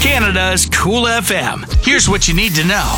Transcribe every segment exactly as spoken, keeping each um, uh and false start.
Canada's Cool F M. Here's what you need to know.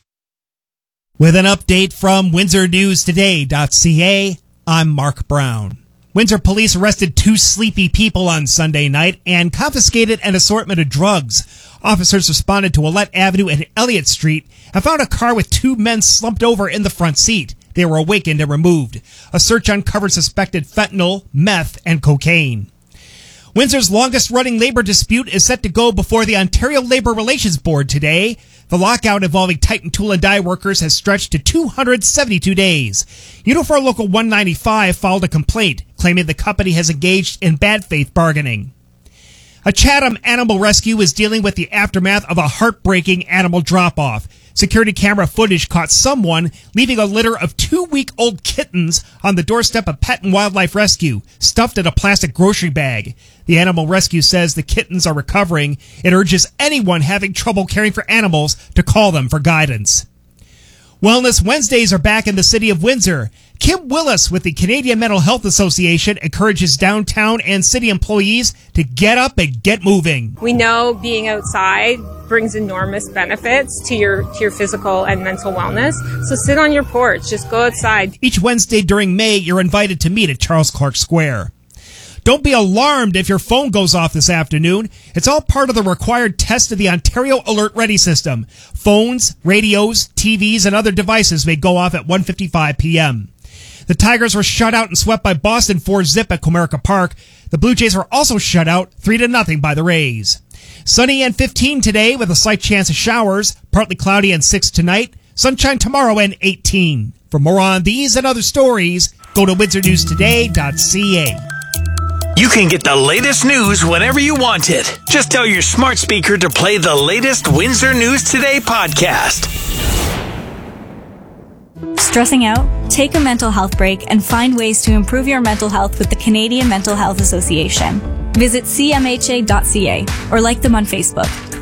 With an update from Windsor News Today dot C A, I'm Mark Brown. Windsor police arrested two sleepy people on Sunday night and confiscated an assortment of drugs. Officers responded to Willette Avenue and Elliott Street and found a car with two men slumped over in the front seat. They were awakened and removed. A search uncovered suspected fentanyl, meth, and cocaine. Windsor's longest-running labor dispute is set to go before the Ontario Labour Relations Board today. The lockout involving Titan Tool and Die workers has stretched to two hundred seventy-two days. Unifor Local one ninety-five filed a complaint claiming the company has engaged in bad faith bargaining. A Chatham animal rescue is dealing with the aftermath of a heartbreaking animal drop-off. Security camera footage caught someone leaving a litter of two-week-old kittens on the doorstep of Pet and Wildlife Rescue, stuffed in a plastic grocery bag. The animal rescue says the kittens are recovering. It urges anyone having trouble caring for animals to call them for guidance. Wellness Wednesdays are back in the city of Windsor. Kim Willis with the Canadian Mental Health Association encourages downtown and city employees to get up and get moving. We know being outside brings enormous benefits to your to your physical and mental wellness. So sit on your porch, just go outside. Each Wednesday during May, you're invited to meet at Charles Clark Square. Don't be alarmed if your phone goes off this afternoon. It's all part of the required test of the Ontario Alert Ready system. Phones, radios, T Vs, and other devices may go off at one fifty-five p.m. The Tigers were shut out and swept by Boston four zip at Comerica Park. The Blue Jays were also shut out three to nothing by the Rays. Sunny and fifteen today with a slight chance of showers. Partly cloudy and six tonight. Sunshine tomorrow and eighteen. For more on these and other stories, go to Windsor News Today dot C A. You can get the latest news whenever you want it. Just tell your smart speaker to play the latest Windsor News Today podcast. Stressing out? Take a mental health break and find ways to improve your mental health with the Canadian Mental Health Association. Visit C M H A dot C A or like them on Facebook.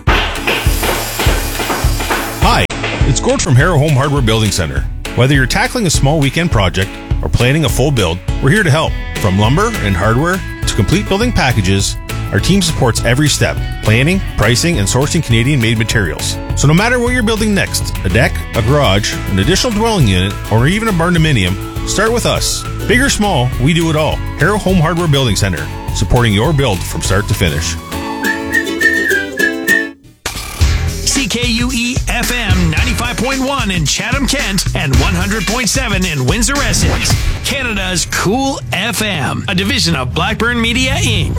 Hi, it's Gord from Harrow Home Hardware Building Center. Whether you're tackling a small weekend project or planning a full build, we're here to help. From lumber and hardware to complete building packages, our team supports every step, planning, pricing, and sourcing Canadian-made materials. So no matter what you're building next, a deck, a garage, an additional dwelling unit, or even a barn-dominium, start with us. Big or small, we do it all. Harrow Home Hardware Building Center, supporting your build from start to finish. C K U E F M ninety-five point one in Chatham-Kent and one hundred point seven in Windsor-Essex. Canada's Cool F M, a division of Blackburn Media, Incorporated.